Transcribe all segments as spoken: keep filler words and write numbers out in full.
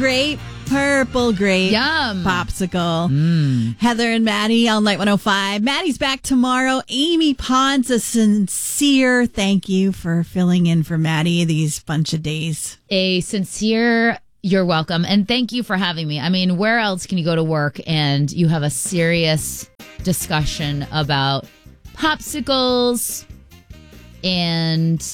Grape, purple grape. Yum. Popsicle. Mm. Heather and Maddie on Light one oh five. Maddie's back tomorrow. Amy Pons, a sincere thank you for filling in for Maddie these bunch of days. A sincere you're welcome. And thank you for having me. I mean, where else can you go to work and you have a serious discussion about popsicles and,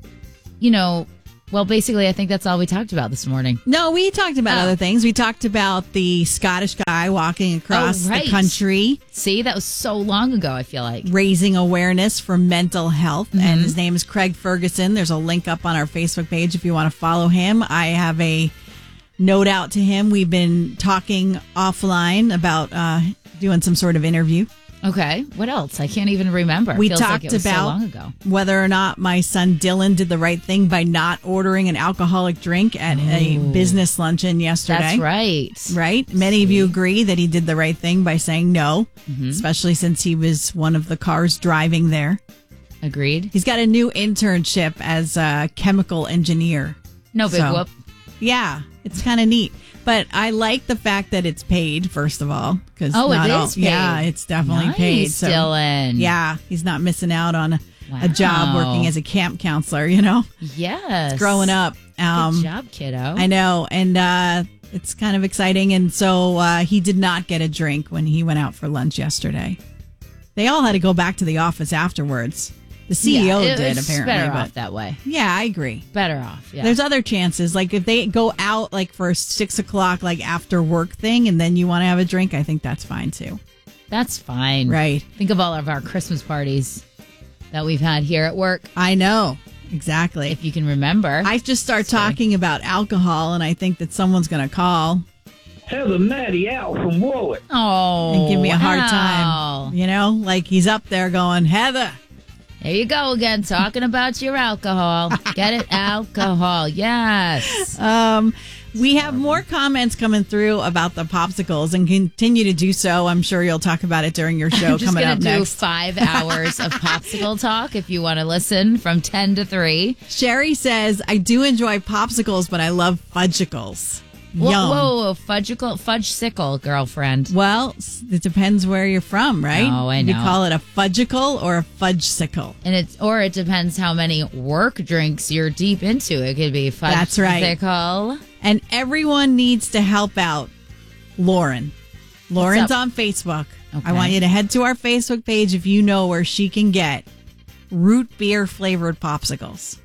you know, well, basically, I think that's all we talked about this morning. No, we talked about Oh. other things. We talked about the Scottish guy walking across Oh, right. the country, See, that was so long ago, I feel like. raising awareness for mental health. Mm-hmm. And his name is Craig Ferguson. There's a link up on our Facebook page if you want to follow him. I have a note out to him. We've been talking offline about uh, doing some sort of interview. Okay. What else? I can't even remember. We Feels talked like it was about so long ago. whether or not my son Dylan did the right thing by not ordering an alcoholic drink at a business luncheon yesterday. That's right. Right? Many of you agree that he did the right thing by saying no, Mm-hmm. especially since he was one of the cars driving there. Agreed. He's got a new internship as a chemical engineer. No big So, whoop. Yeah, it's kind of neat. But I like the fact that it's paid, first of all. Cause Oh, it not all, is paid. Yeah, it's definitely Nice, paid. So, Dylan. yeah, he's not missing out on a, a job Wow. working as a camp counselor, you know, Yes. growing up. Um, Good job, kiddo. I know. And uh, it's kind of exciting. And so uh, he did not get a drink when he went out for lunch yesterday. They all had to go back to the office afterwards. The C E O Yeah, it- did, it's apparently. better but off that way. yeah, I agree. Better off. Yeah. There's other chances. Like if they go out like for a six o'clock, like after work thing, and then you want to have a drink, I think that's fine too. That's fine. Right. Think of all of our Christmas parties that we've had here at work, I know. Exactly. if you can remember. I just start talking about alcohol, and I think that someone's going to call Heather Maddie out from Warwick. oh, and give me a hard Al. time. You know, like he's up there going, Heather. There you go again, talking about your alcohol. Get it? Alcohol. Yes. Um, we have more comments coming through about the popsicles and continue to do so. I'm sure you'll talk about it during your show I'm just coming going up to do next. five hours of popsicle talk if you want to listen from ten to three. Sherry says, I do enjoy popsicles, but I love fudgicles. Whoa, Yum. whoa, whoa, fudgicle, fudge sickle, girlfriend. Well, s- it depends where you're from, right? Oh, I You know. call it a fudgicle or a fudgesicle. And it's or it depends how many work drinks you're deep into. It could be fudge That's right. sickle. And everyone needs to help out Lauren. Lauren's up? on Facebook. Okay. I want you to head to our Facebook page if you know where she can get root beer flavored popsicles.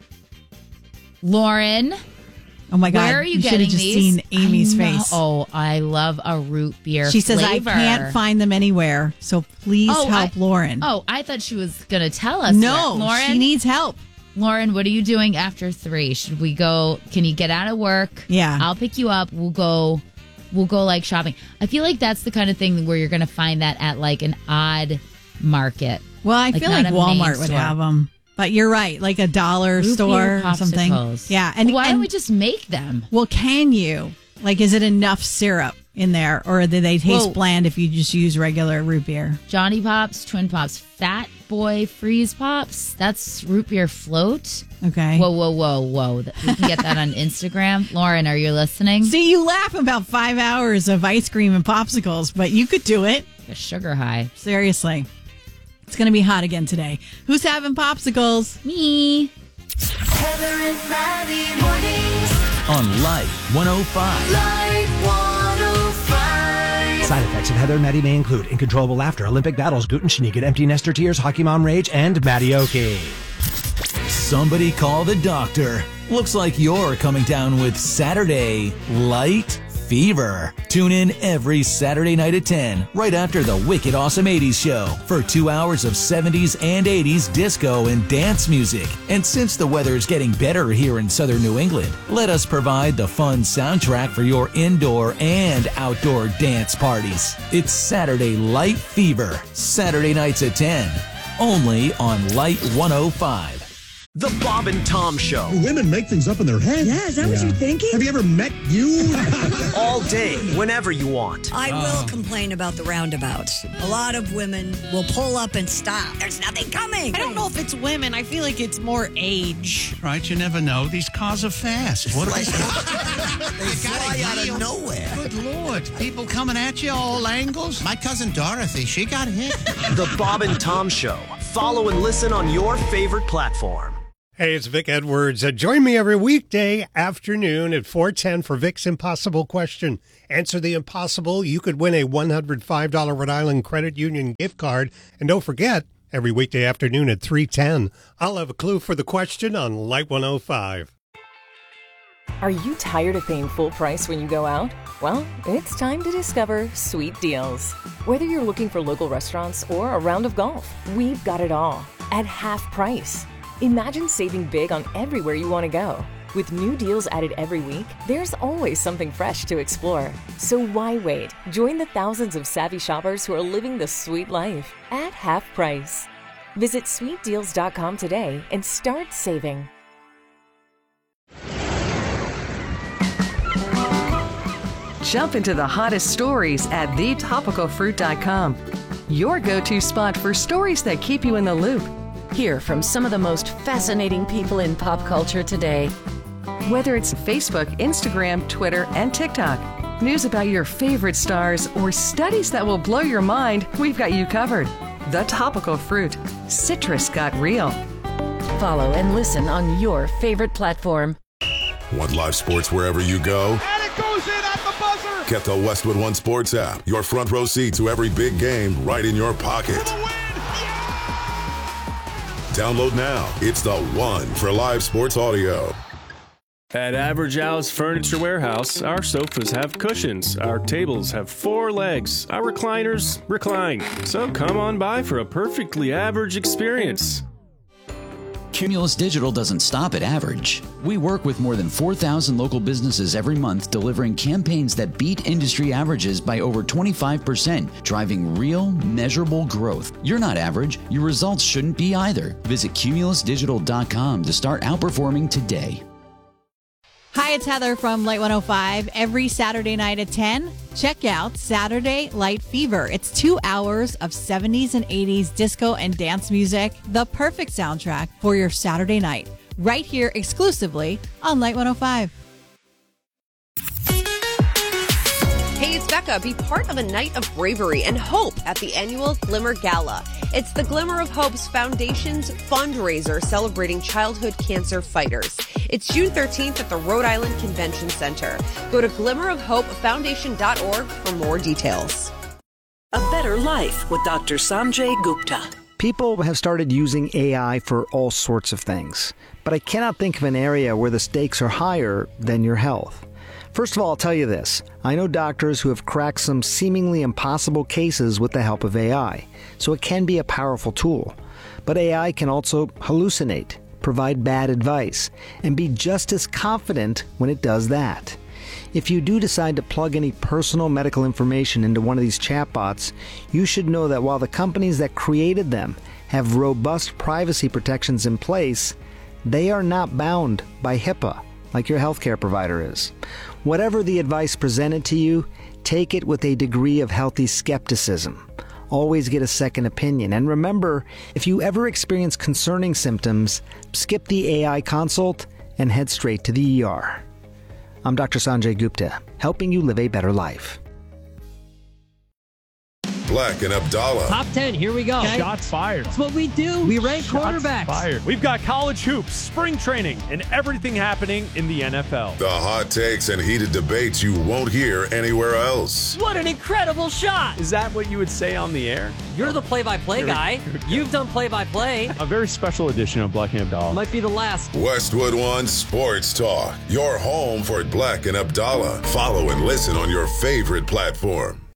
Lauren, Oh my God. where are you, should getting have just these? seen Amy's I know. face. Oh, I love a root beer She says, flavor. I can't find them anywhere. So please Oh, help I- Lauren. Oh, I thought she was going to tell us. no, where. Lauren, she needs help. Lauren, what are you doing after three? Should we go? Can you get out of work? Yeah. I'll pick you up. We'll go. We'll go like shopping. I feel like that's the kind of thing where you're going to find that at like an odd market. Well, I Like, feel not like a main Walmart would store. have them. But you're right, like a dollar Root store beer or something. popsicles. Yeah. And why and, don't we just make them? Well, can you? Like, is it enough syrup in there, or do they taste Whoa. bland if you just use regular root beer? Johnny Pops, Twin Pops, Fat Boy Freeze Pops. That's root beer float. Okay. Whoa, whoa, whoa, whoa. Th- We can get that on Instagram. Lauren, are you listening? See, you laugh about five hours of ice cream and popsicles, but you could do it. A sugar high. Seriously. It's going to be hot again today. Who's having popsicles? Me. Heather and Maddie mornings. On Light one oh five. Light one oh five. Side effects of Heather and Maddie may include uncontrollable laughter, Olympic battles, gluten sneak, empty nester tears, hockey mom rage, and Maddioke. Somebody call the doctor. Looks like you're coming down with Saturday Light Fever. Tune in every Saturday night at ten, right after the Wicked Awesome eighties show, for two hours of seventies and eighties disco and dance music. And since the weather is getting better here in southern New England, let us provide the fun soundtrack for your indoor and outdoor dance parties. It's Saturday Light Fever, Saturday nights at ten, only on Light one oh five. The Bob and Tom Show. Women make things up in their head. Yeah, is that yeah. what you're thinking? Have you ever met you? All day, whenever you want. I will uh. complain about the roundabouts. A lot of women will pull up and stop. There's nothing coming. I don't know if it's women. I feel like it's more age. Right, you never know. These cars are fast. What are they? They fly out of nowhere. Good Lord. People coming at you all angles. My cousin Dorothy, she got hit. The Bob and Tom Show. Follow and listen on your favorite platform. Hey, it's Vic Edwards. Uh, join me every weekday afternoon at four ten for Vic's Impossible Question. Answer the impossible. You could win a one hundred five dollars Rhode Island Credit Union gift card. And don't forget, every weekday afternoon at three ten, I'll have a clue for the question on Light one oh five. Are you tired of paying full price when you go out? Well, it's time to discover Sweet Deals. Whether you're looking for local restaurants or a round of golf, we've got it all at half price. Imagine saving big on everywhere you want to go. With new deals added every week, there's always something fresh to explore. So why wait? Join the thousands of savvy shoppers who are living the sweet life at half price. Visit sweet deals dot com today and start saving. Jump into the hottest stories at the topical fruit dot com. Your go-to spot for stories that keep you in the loop. Hear from some of the most fascinating people in pop culture today. Whether it's Facebook, Instagram, Twitter, and TikTok, news about your favorite stars, or studies that will blow your mind, we've got you covered. The Topical Fruit. Citrus got real. Follow and listen on your favorite platform. Want live sports wherever you go? And it goes in at the buzzer! Get the Westwood One Sports app. Your front row seat to every big game right in your pocket. Download now. It's the one for live sports audio. At Average Al's Furniture Warehouse, our sofas have cushions, our tables have four legs, our recliners recline. So come on by for a perfectly average experience. Cumulus Digital doesn't stop at average. We work with more than four thousand local businesses every month, delivering campaigns that beat industry averages by over twenty-five percent, driving real, measurable growth. You're not average. Your results shouldn't be either. Visit cumulus digital dot com to start outperforming today. Hi, it's Heather from Light one oh five. Every Saturday night at ten, check out Saturday Light Fever. It's two hours of seventies and eighties disco and dance music, the perfect soundtrack for your Saturday night, right here exclusively on Light one oh five. Hey, it's Becca. Be part of a night of bravery and hope at the annual Glimmer Gala. It's the Glimmer of Hope's Foundation's fundraiser celebrating childhood cancer fighters. It's June thirteenth at the Rhode Island Convention Center. Go to glimmer of hope foundation dot org for more details. A Better Life with Doctor Sanjay Gupta. People have started using A I for all sorts of things, but I cannot think of an area where the stakes are higher than your health. First of all, I'll tell you this. I know doctors who have cracked some seemingly impossible cases with the help of A I, so it can be a powerful tool. But A I can also hallucinate, provide bad advice, and be just as confident when it does that. If you do decide to plug any personal medical information into one of these chatbots, you should know that while the companies that created them have robust privacy protections in place, they are not bound by HIPAA like your healthcare provider is. Whatever the advice presented to you, take it with a degree of healthy skepticism. Always get a second opinion. And remember, if you ever experience concerning symptoms, skip the A I consult and head straight to the E R. I'm Doctor Sanjay Gupta, helping you live a better life. Black and Abdallah. Top ten, here we go. Okay. Shots fired. That's what we do. We rank Shots quarterbacks. Fired. We've got college hoops, spring training, and everything happening in the N F L. The hot takes and heated debates you won't hear anywhere else. What an incredible shot. Is that what you would say on the air? You're the play-by-play guy. You've done play-by-play. A very special edition of Black and Abdallah. Might be the last. Westwood One Sports Talk. Your home for Black and Abdallah. Follow and listen on your favorite platform.